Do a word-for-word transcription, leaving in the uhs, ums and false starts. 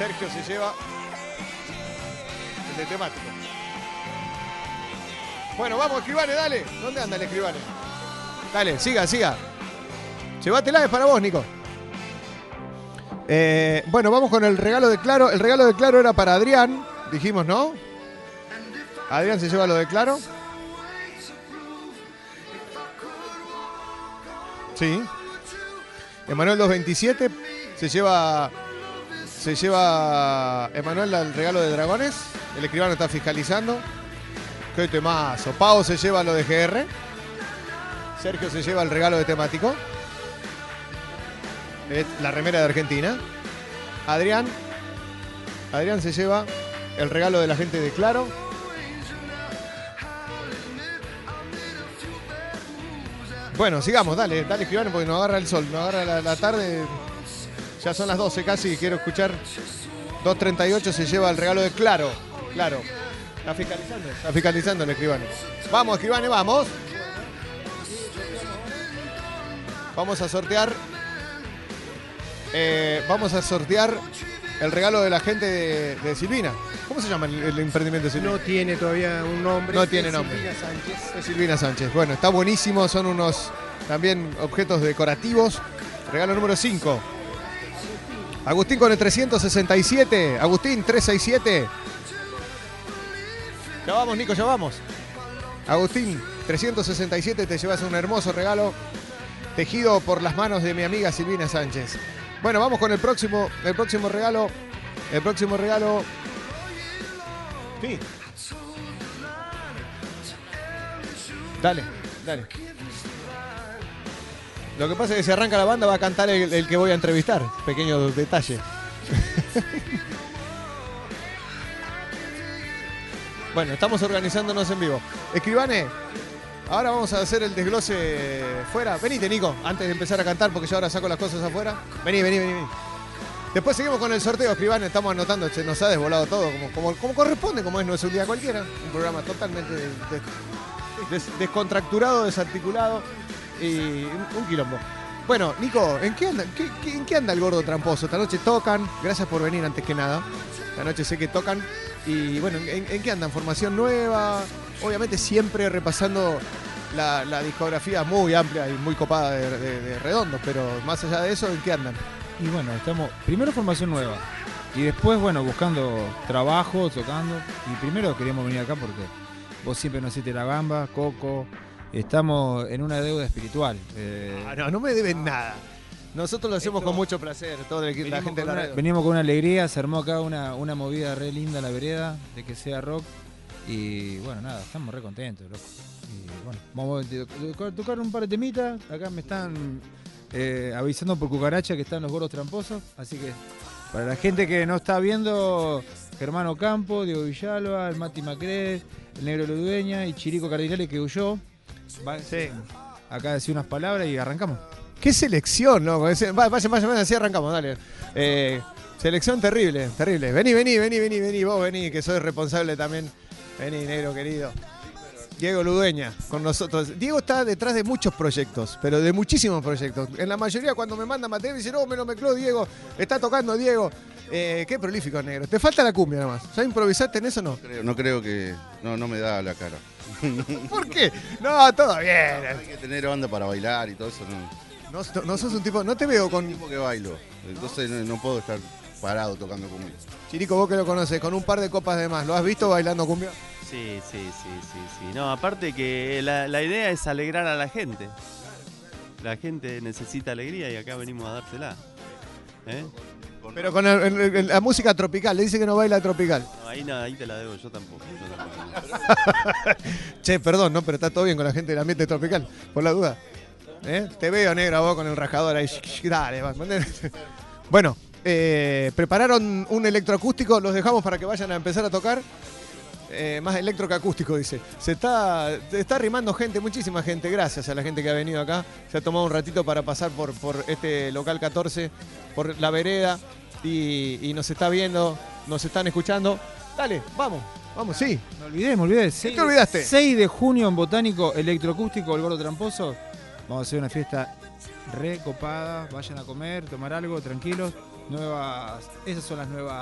Sergio se lleva el de temático. Bueno, vamos, Escribane, dale. ¿Dónde anda el Escribane? Dale, siga, siga. Llévatela, es para vos, Nico. Eh, bueno, vamos con el regalo de Claro. El regalo de Claro era para Adrián, dijimos, ¿no? Adrián se lleva lo de Claro. Sí. Emanuel doscientos veintisiete se lleva se lleva Emanuel el regalo de Dragones. El Escribano está fiscalizando. Qué temazo. Pau se lleva lo de G R. Sergio se lleva el regalo de temático. Es la remera de Argentina. Adrián Adrián se lleva el regalo de la gente de Claro. Bueno, sigamos, dale, dale Escribano, porque nos agarra el sol, nos agarra la, la tarde. Ya son las doce casi, quiero escuchar. dos treinta y ocho se lleva el regalo de Claro. Claro. Está fiscalizando, está fiscalizando el Escribano. Vamos, Escribano, vamos. Vamos a sortear. Eh, vamos a sortear el regalo de la gente de, de Silvina. ¿Cómo se llama el, el emprendimiento de Silvina? No tiene todavía un nombre. No tiene nombre. Silvina Sánchez. Es Silvina Sánchez. Bueno, está buenísimo. Son unos también objetos decorativos. Regalo número cinco. Agustín con el trescientos sesenta y siete. Agustín, trescientos sesenta y siete. Ya vamos, Nico, ya vamos. Agustín, trescientos sesenta y siete, te llevas un hermoso regalo tejido por las manos de mi amiga Silvina Sánchez. Bueno, vamos con el próximo, el próximo regalo. El próximo regalo. Sí. Dale, dale. Lo que pasa es que si arranca la banda va a cantar el, el que voy a entrevistar. Pequeño detalle. Bueno, estamos organizándonos en vivo. Escribane, ahora vamos a hacer el desglose fuera. Venite, Nico, antes de empezar a cantar, porque yo ahora saco las cosas afuera. Vení, vení, vení. vení. Después seguimos con el sorteo, Escribane, estamos anotando, se nos ha desvolado todo, como, como, como corresponde, como es No es un día cualquiera. Un programa totalmente des, des, descontracturado, desarticulado y un, un quilombo. Bueno, Nico, ¿en qué, anda, qué, qué, ¿en qué anda el gordo tramposo? Esta noche tocan, gracias por venir antes que nada. Esta noche sé que tocan. Y bueno, ¿en, en qué andan? ¿Formación nueva? Obviamente siempre repasando la, la discografía muy amplia y muy copada de, de, de Redondo, pero más allá de eso, ¿en qué andan? Y bueno, estamos, primero formación nueva, y después, bueno, buscando trabajo, tocando, y primero queríamos venir acá porque vos siempre nos hiciste la gamba, Coco, estamos en una deuda espiritual. Eh, Ah, no, no me deben nada. Nosotros lo hacemos Esto- con mucho placer, toda la venimos gente de con la una- red. venimos con una alegría, se armó acá una, una movida re linda en la vereda, de que sea rock, y bueno, nada, estamos re contentos, loco. Y bueno, vamos a tocar, tocar un par de temitas, acá me están eh, avisando por cucaracha que están los gordos tramposos, así que para la gente que no está viendo, Germán Ocampo, Diego Villalba, el Mati Macré, el Negro Ludueña y Chirico Cardinale que huyó, van Sí. acá a decir unas palabras y arrancamos. ¡Qué selección, loco! Ese- va- Vayan, vayan, vayan, así arrancamos, dale. Eh, selección terrible, terrible. Vení, vení, vení, vení, vení, vos vení, que soy responsable también. Vení, negro querido. Diego Ludueña, con nosotros. Diego está detrás de muchos proyectos, pero de muchísimos proyectos. En la mayoría cuando me manda material dice, no, me lo mezcló Diego, está tocando Diego. Eh, qué prolífico, negro. Te falta la cumbia nomás. ¿Ya improvisaste en eso o no? Creo- no creo que... No, no me da la cara. ¿Por qué? No, todo bien. Hay que tener onda para bailar y todo eso. No, No, no, no sos un tipo, no te veo con... tipo que bailo. Entonces no, no puedo estar parado tocando cumbia. Chirico, vos que lo conoces, con un par de copas de más. ¿Lo has visto bailando cumbia? Sí, sí, sí, sí, sí. No, aparte que la, la idea es alegrar a la gente. La gente necesita alegría y acá venimos a dársela. ¿Eh? Pero con el- el- el- la música tropical, le dice que no baila tropical. No, ahí, no, ahí te la debo, yo tampoco. Yo tampoco. Che, perdón, ¿no? Pero está todo bien con la gente del ambiente tropical, por la duda. ¿Eh? Te veo, negro, a vos con el rajador ahí. Dale, va. Bueno, eh, prepararon un electroacústico, los dejamos para que vayan a empezar a tocar. Eh, más electro que acústico, dice. Se está, se está arrimando gente, muchísima gente. Gracias a la gente que ha venido acá. Se ha tomado un ratito para pasar por, por este local catorce, por la vereda. Y, y nos está viendo, nos están escuchando. Dale, vamos, vamos, sí. Me olvidé, me olvidé. ¿Qué te olvidaste? seis de junio en Botánico, electroacústico, el Gordo Tramposo. Vamos a hacer una fiesta re copada. Vayan a comer, tomar algo, tranquilos. Nuevas, esas son las nuevas